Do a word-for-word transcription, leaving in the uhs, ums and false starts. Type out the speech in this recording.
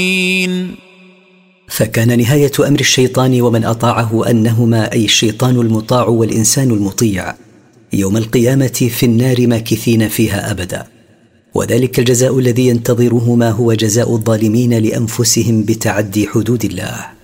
فكان نهاية أمر الشيطان ومن أطاعه أنهما، أي الشيطان المطاع والإنسان المطيع، يوم القيامة في النار ماكثين فيها أبدا. وذلك الجزاء الذي ينتظرهما هو جزاء الظالمين لأنفسهم بتعدي حدود الله.